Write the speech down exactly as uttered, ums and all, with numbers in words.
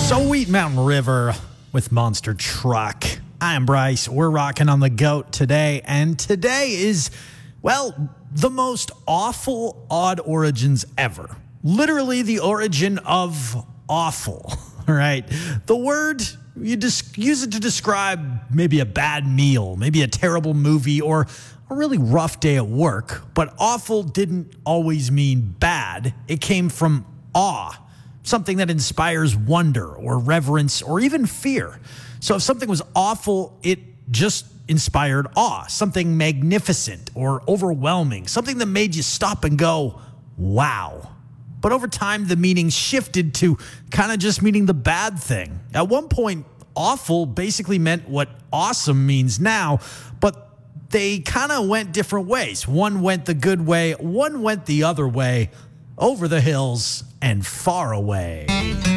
Sweet Mountain River with Monster Truck. I am Bryce. We're rocking on the GOAT today, and today is, well, the most awful odd origins ever. Literally the origin of awful, right? The word, you just use it to describe maybe a bad meal, maybe a terrible movie, or a really rough day at work. But awful didn't always mean bad. It came from awe. Something that inspires wonder or reverence or even fear. So if something was awful, it just inspired awe, something magnificent or overwhelming, something that made you stop and go, wow. But over time, the meaning shifted to kind of just meaning the bad thing. At one point, awful basically meant what awesome means now, but they kind of went different ways. One went the good way, one went the other way, over the hills and far away.